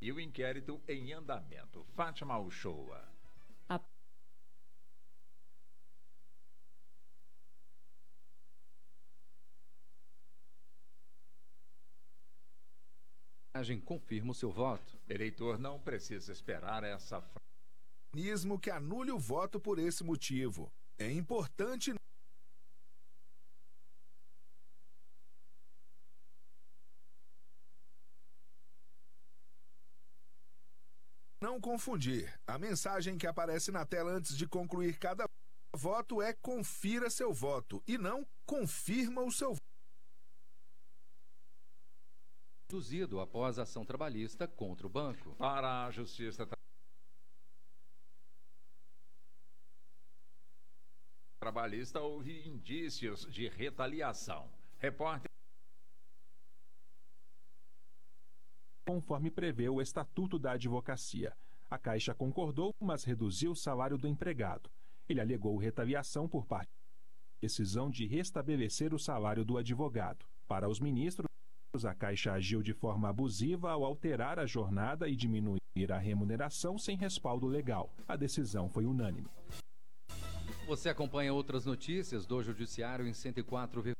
E o inquérito em andamento. Fátima Uchoa. Confirma o seu voto. Eleitor não precisa esperar essa Mecanismo que anule o voto por esse motivo. É importante não confundir. A mensagem que aparece na tela antes de concluir cada voto é confira seu voto e não confirma o seu voto. Reduzido após a ação trabalhista contra o banco. Para a Justiça Trabalhista, houve indícios de retaliação. Repórter. Conforme prevê o Estatuto da Advocacia. A Caixa concordou, mas reduziu o salário do empregado. Ele alegou retaliação por parte da decisão de restabelecer o salário do advogado. Para os ministros, a Caixa agiu de forma abusiva ao alterar a jornada e diminuir a remuneração sem respaldo legal. A decisão foi unânime. Você acompanha outras notícias do Judiciário em 104,7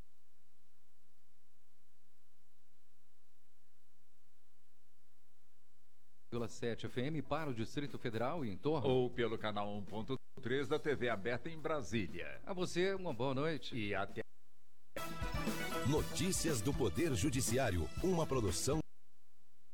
FM para o Distrito Federal e em torno. Ou pelo canal 1.3 da TV aberta em Brasília. A você, uma boa noite. E até. Notícias do Poder Judiciário, uma produção